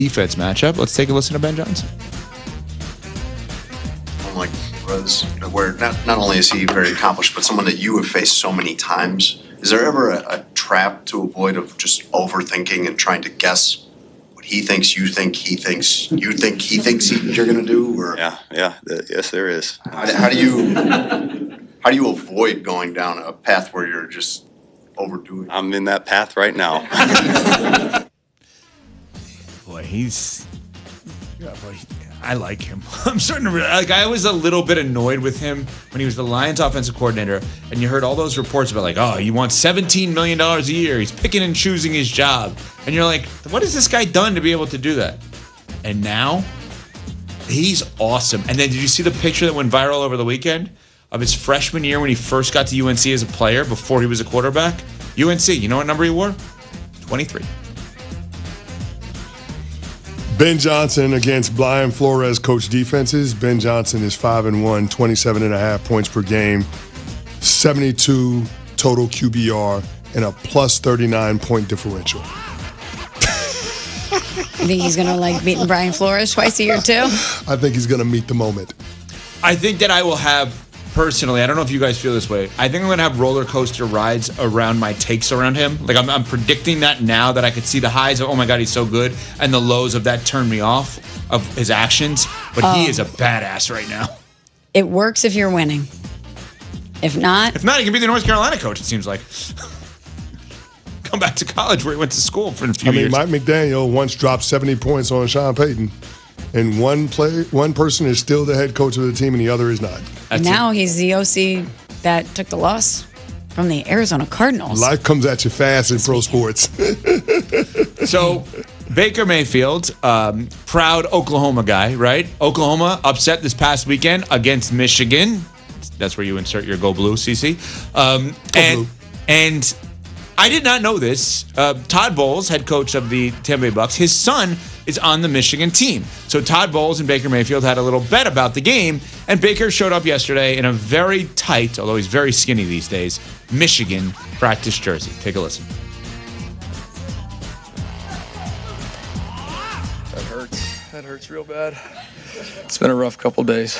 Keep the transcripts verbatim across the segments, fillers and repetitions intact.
defense matchup. Let's take a listen to Ben Johnson. Like was where not, not only is he very accomplished, but someone that you have faced so many times. Is there ever a, a trap to avoid of just overthinking and trying to guess what he thinks, you think, he thinks, you think, he thinks he, you're going to do? Or yeah, yeah, th- yes, there is. How, how do you how do you avoid going down a path where you're just overdoing it? I'm in that path right now. Boy, he's. Yeah, boy, I like him. I'm starting to like. I was a little bit annoyed with him when he was the Lions offensive coordinator, and you heard all those reports about like, oh, he wants seventeen million dollars a year. He's picking and choosing his job, and you're like, what has this guy done to be able to do that? And now, he's awesome. And then did you see the picture that went viral over the weekend of his freshman year when he first got to U N C as a player before he was a quarterback? U N C, you know what number he wore? twenty-three. Ben Johnson against Brian Flores coach defenses. Ben Johnson is five and one, twenty-seven and a half points per game, seventy-two total Q B R, and a plus thirty-nine point differential. You think he's gonna like beating Brian Flores twice a year too? I think he's gonna meet the moment. I think that I will have. Personally, I don't know if you guys feel this way. I think I'm going to have roller coaster rides around my takes around him. Like, I'm, I'm predicting that now that I could see the highs of, oh, my God, he's so good, and the lows of that turn me off of his actions. But um, he is a badass right now. It works if you're winning. If not... If not, he can be the North Carolina coach, it seems like. Come back to college where he went to school for a few I mean, years. Mike McDaniel once dropped seventy points on Sean Payton. And one play, one person is still the head coach of the team, and the other is not. And now he's the O C that took the loss from the Arizona Cardinals. Life comes at you fast in pro sports. So, Baker Mayfield, um, proud Oklahoma guy, right? Oklahoma upset this past weekend against Michigan. That's where you insert your Go Blue, C C. Um, and blue. and I did not know this. Uh, Todd Bowles, head coach of the Tampa Bay Bucks, his son is on the Michigan team. So Todd Bowles and Baker Mayfield had a little bet about the game, and Baker showed up yesterday in a very tight, although he's very skinny these days, Michigan practice jersey. Take a listen. That hurts. That hurts real bad. It's been a rough couple days.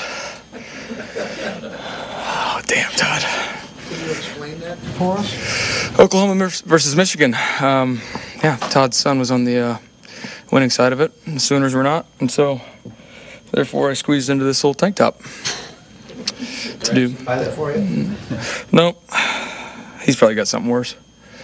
Oh, damn, Todd. Can you explain that for us? Oklahoma versus Michigan. Um, yeah, Todd's son was on the uh, winning side of it, and the Sooners were not, and so therefore I squeezed into this little tank top to do. Buy that for you? Nope. He's probably got something worse.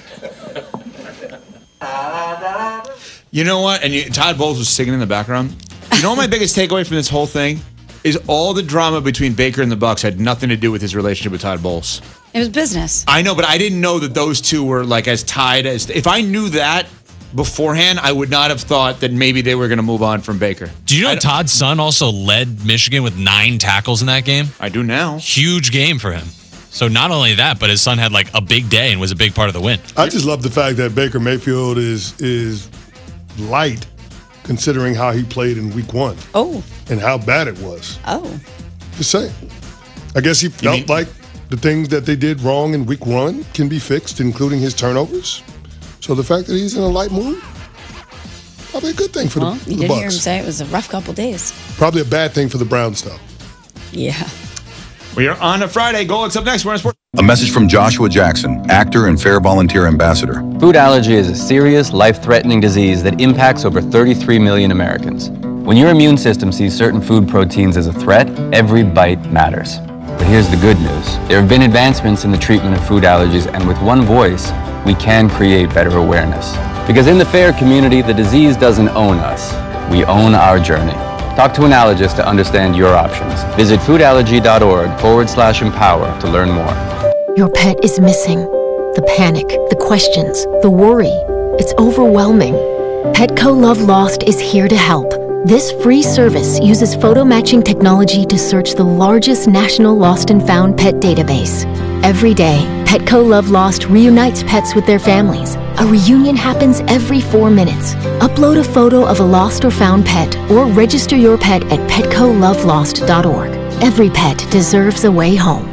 You know what? And you, Todd Bowles was singing in the background. You know what my biggest takeaway from this whole thing is? All the drama between Baker and the Bucks had nothing to do with his relationship with Todd Bowles. It was business. I know, but I didn't know that those two were like as tied as. If I knew that beforehand, I would not have thought that maybe they were going to move on from Baker. Do you know Todd's son also led Michigan with nine tackles in that game? I do now. Huge game for him. So not only that, but his son had like a big day and was a big part of the win. I just love the fact that Baker Mayfield is is light considering how he played in week one. Oh. And how bad it was. Oh. Just saying. I guess he felt mean- like the things that they did wrong in week one can be fixed, including his turnovers. So the fact that he's in a light mood, probably a good thing for well, the, for you the did Bucks. hear him say it was a rough couple days. Probably a bad thing for the Browns, though. Yeah. We are on a Friday. Golic's up next. We're on Sports. A message from Joshua Jackson, actor and Fair Volunteer Ambassador. Food allergy is a serious, life-threatening disease that impacts over thirty-three million Americans. When your immune system sees certain food proteins as a threat, every bite matters. But here's the good news. There have been advancements in the treatment of food allergies, and with one voice, we can create better awareness. Because in the FAIR community, the disease doesn't own us. We own our journey. Talk to an allergist to understand your options. Visit foodallergy.org forward slash empower to learn more. Your pet is missing. The panic, the questions, the worry. It's overwhelming. Petco Love Lost is here to help. This free service uses photo matching technology to search the largest national lost and found pet database. Every day, Petco Love Lost reunites pets with their families. A reunion happens every four minutes. Upload a photo of a lost or found pet or register your pet at petco love lost dot org. Every pet deserves a way home.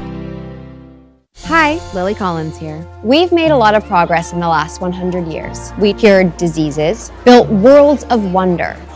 Hi, Lily Collins here. We've made a lot of progress in the last one hundred years. We cured diseases, built worlds of wonder,